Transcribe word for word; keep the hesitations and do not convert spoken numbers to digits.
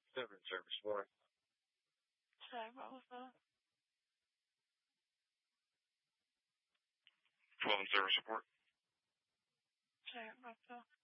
Seven service four. Sorry, what was that? Twelve service support. Sorry, what was that?